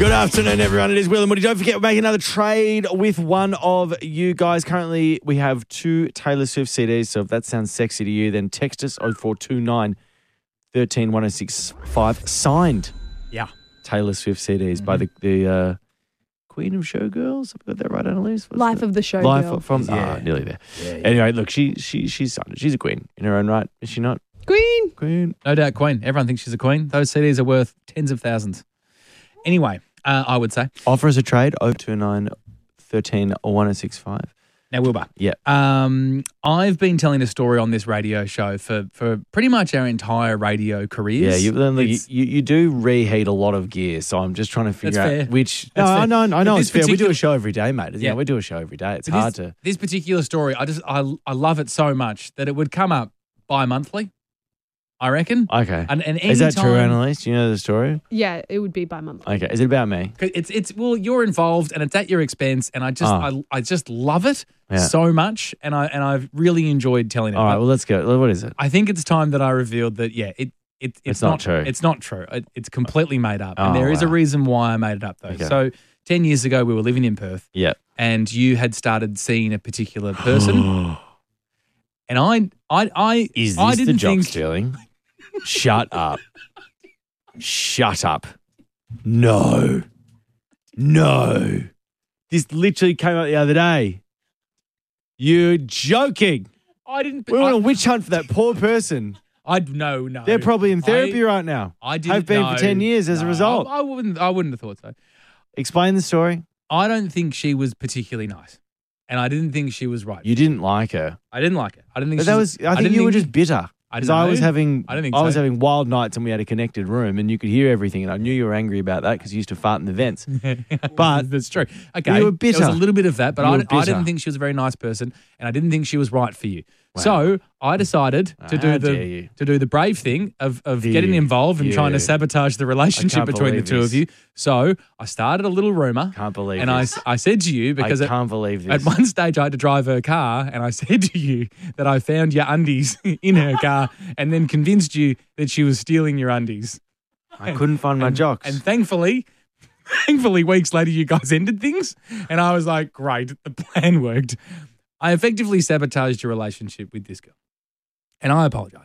Good afternoon, everyone. It is Will and Woody. Don't forget, we're making another trade with one of you guys. Currently, we have 2 Taylor Swift CDs. So if that sounds sexy to you, then text us 0429 13 1065. Signed Taylor Swift CDs by the Queen of Showgirls. Have I got that right, Annalise? Life of the Showgirl. From nearly there. Anyway, look, she's signed it. She's a queen in her own right, is she not? Queen. No doubt queen. Everyone thinks she's a queen. Those CDs are worth tens of thousands. Anyway, I would say. Offer us a trade, 0229 13 1065. Now, Wilbur. Yeah. I've been telling a story on this radio show for pretty much our entire radio careers. Yeah, you do reheat a lot of gear, so I'm just trying to figure out which. I know it's fair. We do a show every day, mate. Yeah, we do a show every day. It's hard to. This particular story, I love it so much that it would come up bi-monthly, I reckon. Okay. And is that true, Annalise? Do you know the story? Yeah, it would be bi-monthly. Okay. Is it about me? Well, you're involved and it's at your expense, and I just love it so much, and I've really enjoyed telling it. All right, well, let's go. What is it? I think it's time that I revealed that it's not true. It's not true. It's completely made up, and there is a reason why I made it up though. Okay. So 10 years ago, we were living in Perth. Yeah. And you had started seeing a particular person, and I is I this didn't the job think stealing? Shut up. Shut up. No. This literally came up the other day. You're joking. I didn't. We're on a witch hunt for that poor person. No. They're probably in therapy right now. I didn't. Have been for 10 years as a result. I wouldn't have thought so. Explain the story. I don't think she was particularly nice, and I didn't think she was right. You didn't like her. I didn't like her. I didn't think. But that was. I think you were just bitter. Because I was having wild nights and we had a connected room and you could hear everything, and I knew you were angry about that because you used to fart in the vents. But that's true. Okay, you were bitter. There was a little bit of that, but I didn't think she was a very nice person, and I didn't think she was right for you. Wow. So I decided to do the brave thing of getting involved and trying to sabotage the relationship between the two of you. So I started a little rumor. Can't believe and this. I said to you, because I can't believe this. At one stage I had to drive her car, and I said to you that I found your undies in her car, and then convinced you that she was stealing your undies. I couldn't find my jocks. And thankfully, weeks later, you guys ended things, and I was like, great, the plan worked. I effectively sabotaged your relationship with this girl, and I apologize.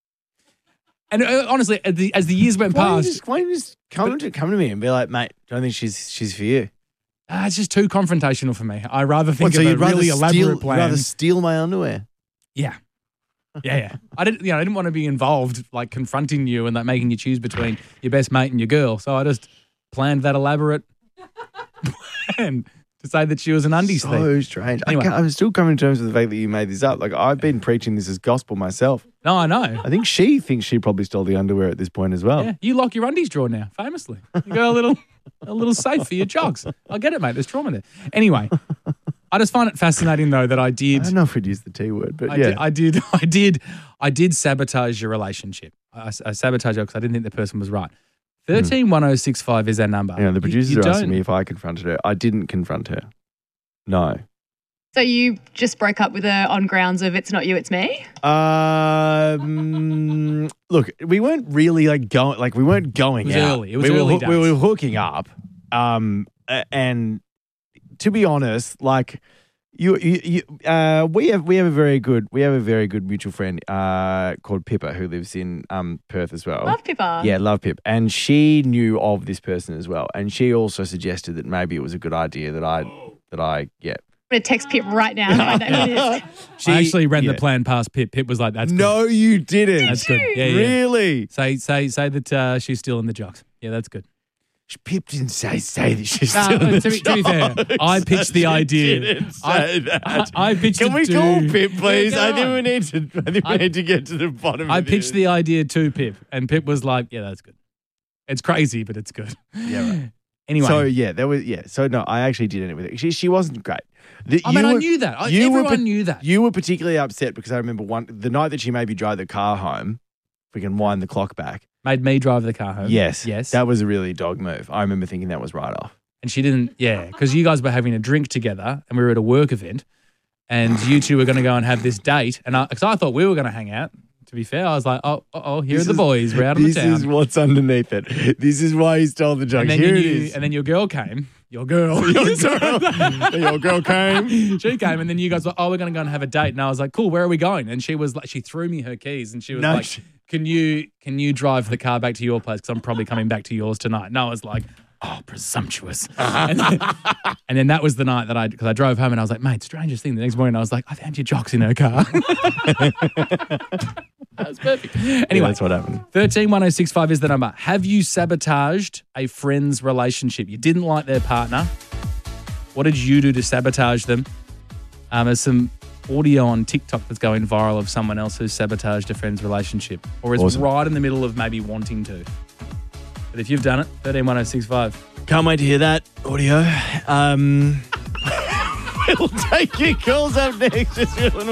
And honestly, as the years went past, why don't you just come to me and be like, mate, don't think she's for you? It's just too confrontational for me. I rather think of a really elaborate plan. You'd rather steal my underwear? Yeah. I didn't want to be involved, like confronting you and like making you choose between your best mate and your girl. So I just planned that elaborate plan to say that she was an undies thief. So strange. Anyway. I'm still coming to terms with the fact that you made this up. Like, I've been preaching this as gospel myself. No, I know. I think she thinks she probably stole the underwear at this point as well. Yeah, you lock your undies drawer now, famously. You got a little safe for your jogs. I get it, mate. There's trauma there. Anyway, I just find it fascinating though that I don't know if we'd use the T word, but I did sabotage your relationship. I sabotaged her because I didn't think the person was right. 131065 is our number. Yeah, the producers are asking me if I confronted her. I didn't confront her. No. So you just broke up with her on grounds of it's not you, it's me? Look, we weren't really we weren't going out. It was early days. We were hooking up. And to be honest, like we have a very good mutual friend called Pippa who lives in Perth as well. Love Pippa. Yeah, love Pip. And she knew of this person as well. And she also suggested that maybe it was a good idea that I I'm going to text Pip right now. I know who it is. I actually ran the plan past Pip. Pip was like, "That's good." No, you didn't. That's good. Yeah, really? Say that she's still in the jocks. Yeah, that's good. Pip didn't say that she's still in the jocks. To be fair, I pitched the idea. Didn't say that. I pitched Can we call Pip, please? Yeah, I think we need to get to the bottom of I this. pitched the idea to Pip, and Pip was like, "Yeah, that's good. It's crazy, but it's good." Yeah, right. Anyway. So no, I actually did it with her. She wasn't great. I knew that. Everyone knew that. You were particularly upset because I remember the night that she made me drive the car home, we can wind the clock back. Made me drive the car home. Yes. That was a really dog move. I remember thinking that was right off. And she didn't, because you guys were having a drink together and we were at a work event and you two were going to go and have this date. And because I thought we were going to hang out, to to be fair. I was like, here are the boys. We're out on the town. This is what's underneath it. This is why he's told the joke. And then Here it is. And then your girl came. Your girl. Your girl came. She came, and then you guys were, we're going to go and have a date. And I was like, cool, where are we going? And she was like, she threw me her keys, and she was like, can you drive the car back to your place? Because I'm probably coming back to yours tonight. And I was like, oh, presumptuous. And then that was the night that because I drove home and I was like, mate, strangest thing. The next morning I was like, I found your jocks in her car. That was perfect. Anyway, that's what happened. 131065 is the number. Have you sabotaged a friend's relationship? You didn't like their partner. What did you do to sabotage them? There's some audio on TikTok that's going viral of someone else who's sabotaged a friend's relationship or is right in the middle of maybe wanting to. But if you've done it, 131065. Can't wait to hear that audio. We'll take your calls up next. Just